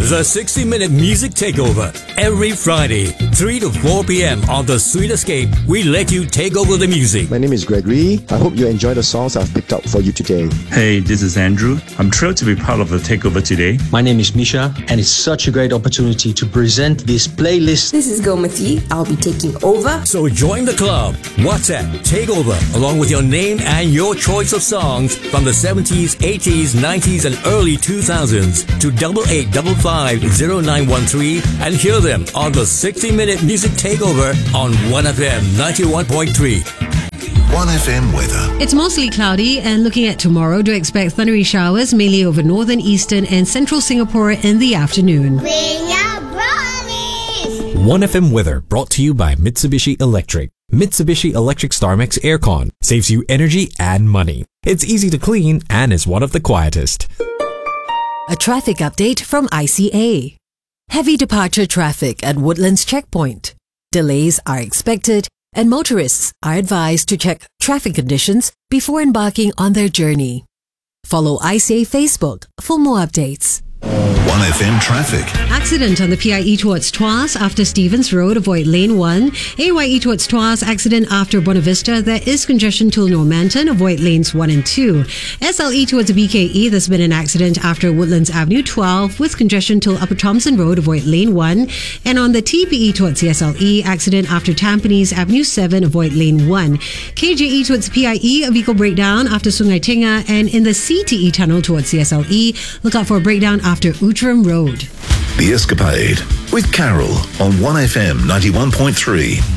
The 60-minute music takeover. Every Friday, 3 to 4 p.m. on The Sweet Escape, we let you take over the music. My name is Gregory. I hope you enjoy the songs I've picked out for you today. Hey, this is Andrew. I'm thrilled to be part of the takeover today. My name is Misha, and it's such a great opportunity to present this playlist. This is Gomati. I'll be taking over. So join the club. WhatsApp Takeover along with your name and your choice of songs from the 70s, 80s, 90s and early 2000s to 88550913 and hear them on the 60-minute music takeover on 1FM 91.3. 1FM weather. It's mostly cloudy, and looking at tomorrow, do expect thundery showers mainly over northern, eastern and central Singapore in the afternoon. Bring your brownies! 1FM weather brought to you by Mitsubishi Electric. Mitsubishi Electric StarMax Aircon saves you energy and money. It's easy to clean and is one of the quietest. A traffic update from ICA. Heavy departure traffic at Woodlands Checkpoint. Delays are expected, and motorists are advised to check traffic conditions before embarking on their journey. Follow ICA Facebook for more updates. 1FM traffic. Accident on the PIE towards Tuas after Stevens Road, avoid lane 1. AYE towards Tuas, accident after Buena Vista. There is congestion till Normanton, avoid lanes 1 and 2. SLE towards BKE, there's been an accident after Woodlands Avenue 12 with congestion till Upper Thompson Road, avoid lane 1. And on the TPE towards CSLE, accident after Tampines Avenue 7, avoid lane 1. KJE towards PIE, a vehicle breakdown after Sungai Tinga. And in the CTE tunnel towards CSLE, look out for a breakdown after Outram Road. The Escapade with Carol on 1FM 91.3.